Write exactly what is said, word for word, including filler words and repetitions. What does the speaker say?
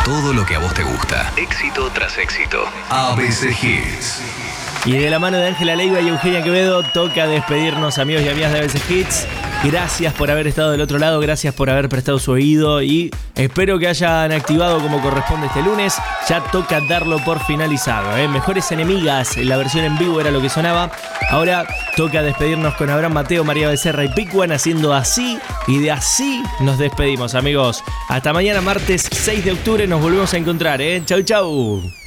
todo lo que a vos te gusta. Éxito tras éxito. A B C Hits. Y de la mano de Ángela Leiva y Eugenia Quevedo toca despedirnos, amigos y amigas de A B C Hits. Gracias por haber estado del otro lado, gracias por haber prestado su oído y espero que hayan activado como corresponde este lunes. Ya toca darlo por finalizado, ¿eh? Mejores enemigas, la versión en vivo era lo que sonaba. Ahora toca despedirnos con Abraham Mateo, María Becerra y Picuan haciendo así, y de así nos despedimos, amigos. Hasta mañana martes seis de octubre nos volvemos a encontrar, ¿eh? Chau, chau.